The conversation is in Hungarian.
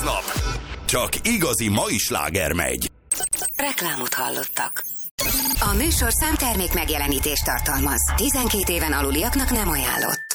nap csak igazi mai sláger megy. Reklámot hallottak. A műsor számtermék megjelenítést tartalmaz. 12 éven aluliaknak nem ajánlott.